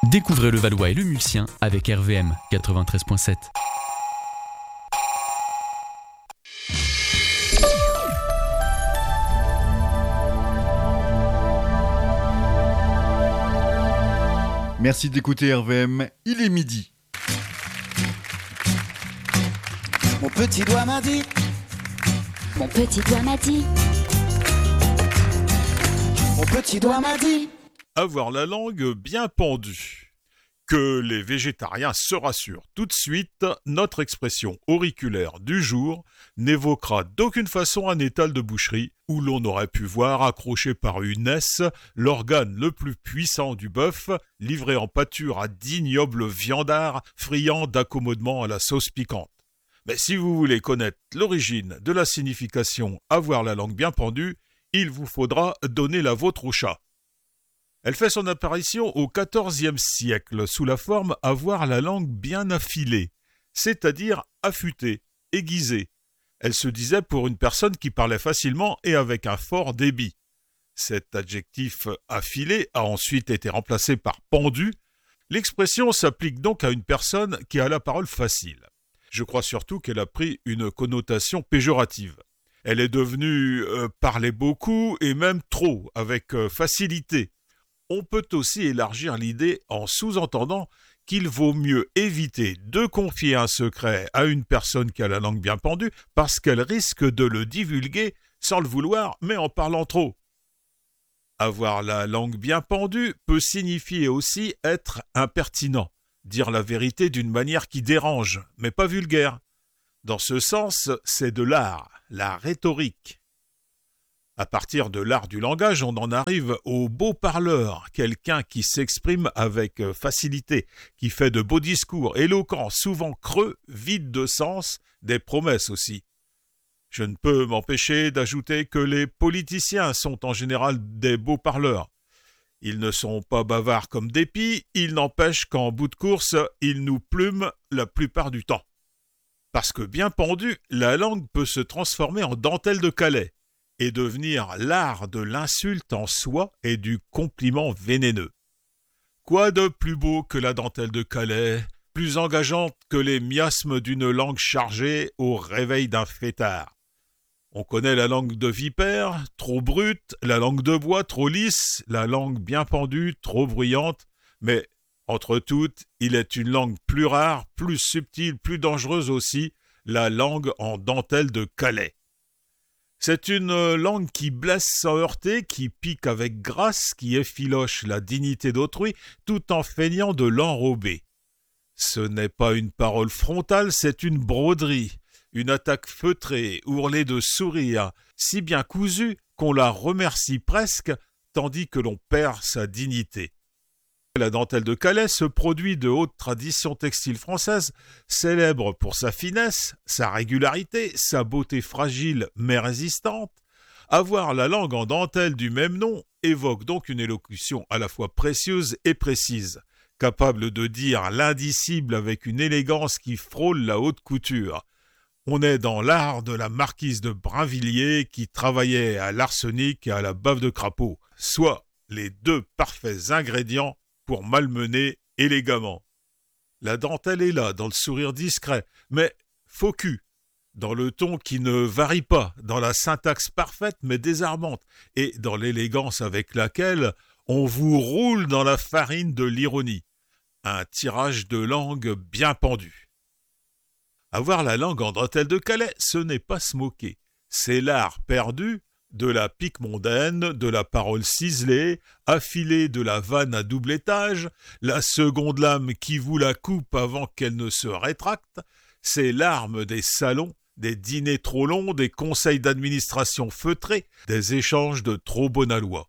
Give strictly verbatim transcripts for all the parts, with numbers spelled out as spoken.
Découvrez le Valois et le Mulsien avec R V M quatre-vingt-treize virgule sept. Merci d'écouter R V M, il est midi. Mon petit doigt m'a dit, Mon petit doigt m'a dit, mon petit doigt m'a dit. Avoir la langue bien pendue. Que les végétariens se rassurent. Tout de suite, notre expression auriculaire du jour n'évoquera d'aucune façon un étal de boucherie où l'on aurait pu voir accroché par une aisse l'organe le plus puissant du bœuf, livré en pâture à d'ignobles viandards friands d'accommodements à la sauce piquante. Mais si vous voulez connaître l'origine de la signification « avoir la langue bien pendue », il vous faudra donner la vôtre au chat. Elle fait son apparition au quatorzième siècle sous la forme « avoir la langue bien affilée », c'est-à-dire affûtée, aiguisée. Elle se disait pour une personne qui parlait facilement et avec un fort débit. Cet adjectif « affilé » a ensuite été remplacé par « pendu ». L'expression s'applique donc à une personne qui a la parole facile. Je crois surtout qu'elle a pris une connotation péjorative. Elle est devenue euh, parler beaucoup et même trop, avec euh, facilité. On peut aussi élargir l'idée en sous-entendant qu'il vaut mieux éviter de confier un secret à une personne qui a la langue bien pendue parce qu'elle risque de le divulguer sans le vouloir, mais en parlant trop. Avoir la langue bien pendue peut signifier aussi être impertinent, dire la vérité d'une manière qui dérange, mais pas vulgaire. Dans ce sens, c'est de l'art, la rhétorique. À partir de l'art du langage, on en arrive au beau parleur, quelqu'un qui s'exprime avec facilité, qui fait de beaux discours, éloquents, souvent creux, vides de sens, des promesses aussi. Je ne peux m'empêcher d'ajouter que les politiciens sont en général des beaux parleurs. Ils ne sont pas bavards comme des pies, il n'empêche qu'en bout de course, ils nous plument la plupart du temps. Parce que bien pendue, la langue peut se transformer en dentelle de Calais et devenir l'art de l'insulte en soi et du compliment vénéneux. Quoi de plus beau que la dentelle de Calais, plus engageante que les miasmes d'une langue chargée au réveil d'un fêtard. On connaît la langue de vipère, trop brute, la langue de bois, trop lisse, la langue bien pendue, trop bruyante, mais entre toutes, il est une langue plus rare, plus subtile, plus dangereuse aussi, la langue en dentelle de Calais. C'est une langue qui blesse sans heurter, qui pique avec grâce, qui effiloche la dignité d'autrui, tout en feignant de l'enrober. Ce n'est pas une parole frontale, c'est une broderie, une attaque feutrée, ourlée de sourires, si bien cousue qu'on la remercie presque, tandis que l'on perd sa dignité. La dentelle de Calais, ce produit de haute tradition textile française, célèbre pour sa finesse, sa régularité, sa beauté fragile mais résistante. Avoir la langue en dentelle du même nom évoque donc une élocution à la fois précieuse et précise, capable de dire l'indicible avec une élégance qui frôle la haute couture. On est dans l'art de la marquise de Brinvilliers qui travaillait à l'arsenic et à la bave de crapaud, soit les deux parfaits ingrédients pour malmener élégamment. La dentelle est là, dans le sourire discret, mais faux cul, dans le ton qui ne varie pas, dans la syntaxe parfaite mais désarmante, et dans l'élégance avec laquelle on vous roule dans la farine de l'ironie. Un tirage de langue bien pendu. Avoir la langue en dentelle de Calais, ce n'est pas se moquer. C'est l'art perdu de la pique mondaine, de la parole ciselée, affilée de la vanne à double étage, la seconde lame qui vous la coupe avant qu'elle ne se rétracte, c'est l'arme des salons, des dîners trop longs, des conseils d'administration feutrés, des échanges de trop bonne aloi.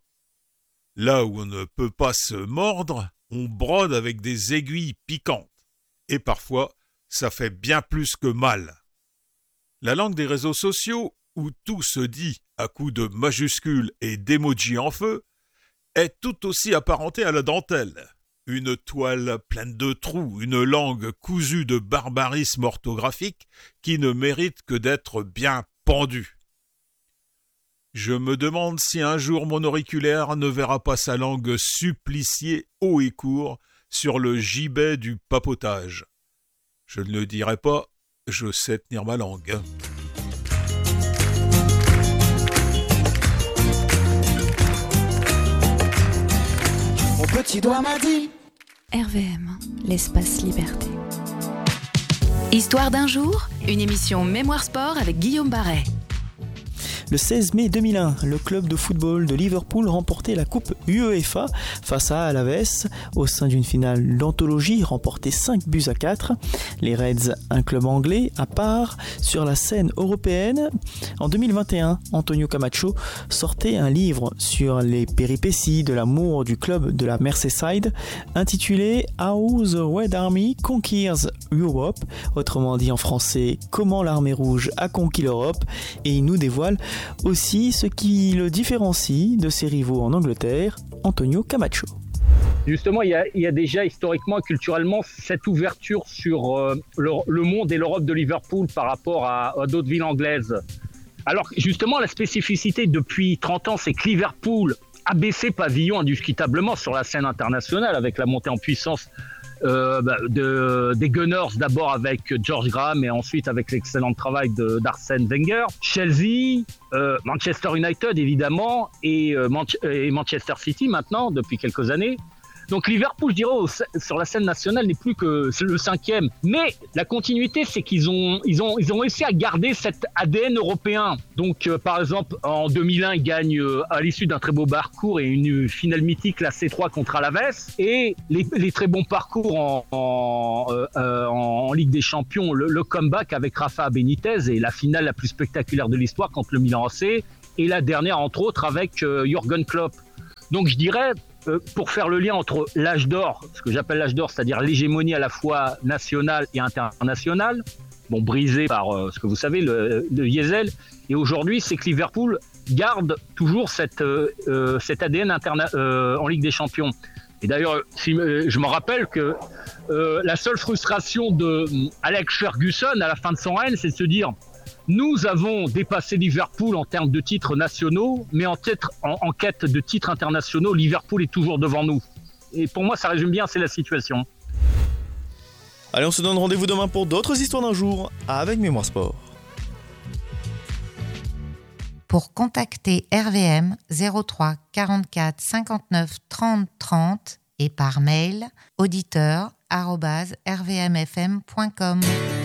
Là où on ne peut pas se mordre, on brode avec des aiguilles piquantes. Et parfois, ça fait bien plus que mal. La langue des réseaux sociaux, où tout se dit à coups de majuscules et d'émojis en feu, est tout aussi apparentée à la dentelle. Une toile pleine de trous, une langue cousue de barbarisme orthographique qui ne mérite que d'être bien pendue. Je me demande si un jour mon auriculaire ne verra pas sa langue suppliciée haut et court, sur le gibet du papotage. Je ne le dirai pas, je sais tenir ma langue. Mon petit doigt m'a dit. R V M, l'espace liberté. Histoire d'un jour, une émission Mémoire Sport avec Guillaume Barret. Le seize mai deux mille un, le club de football de Liverpool remportait la coupe UEFA face à Alaves au sein d'une finale d'anthologie remportée cinq buts à quatre. Les Reds, un club anglais à part sur la scène européenne. En deux mille vingt et un, Antonio Camacho sortait un livre sur les péripéties de l'amour du club de la Merseyside intitulé How the Red Army Conquers Europe, autrement dit en français Comment l'armée rouge a conquis l'Europe, et il nous dévoile aussi ce qui le différencie de ses rivaux en Angleterre, Antonio Camacho. Justement, il y a, il y a déjà historiquement et culturellement cette ouverture sur euh, le, le monde et l'Europe de Liverpool par rapport à, à d'autres villes anglaises. Alors justement, la spécificité depuis trente ans, c'est que Liverpool a baissé pavillon indiscutablement sur la scène internationale avec la montée en puissance Euh, bah, de, des Gunners, d'abord avec George Graham et ensuite avec l'excellent travail de, d'Arsène Wenger. Chelsea, euh, Manchester United évidemment et, euh, Man- et Manchester City maintenant depuis quelques années. Donc Liverpool, je dirais, au, sur la scène nationale n'est plus que le cinquième. Mais la continuité, c'est qu'ils ont, ils ont, ils ont réussi à garder cet A D N européen. Donc euh, par exemple, en deux mille un, ils gagnent euh, à l'issue d'un très beau parcours et une finale mythique, la C trois contre Alaves. Et les, les très bons parcours en, en, euh, en, en Ligue des Champions, le, le comeback avec Rafa Benitez et la finale la plus spectaculaire de l'histoire contre le Milan A C. Et la dernière, entre autres, avec euh, Jürgen Klopp. Donc je dirais... pour faire le lien entre l'âge d'or, ce que j'appelle l'âge d'or, c'est-à-dire l'hégémonie à la fois nationale et internationale, bon, brisée par euh, ce que vous savez, le, le diesel, et aujourd'hui, c'est que Liverpool garde toujours cette, euh, cet A D N interna- euh, en Ligue des Champions. Et d'ailleurs, si, euh, je me rappelle que euh, la seule frustration de euh, Alex Ferguson à la fin de son règne, c'est de se dire: nous avons dépassé Liverpool en termes de titres nationaux, mais en, titre, en, en quête de titres internationaux, Liverpool est toujours devant nous. Et pour moi, ça résume bien, c'est la situation. Allez, on se donne rendez-vous demain pour d'autres histoires d'un jour avec Mémoire Sport. Pour contacter R V M, zéro trois quarante-quatre cinquante-neuf trente trente et par mail auditeur arobase r v m f m point com.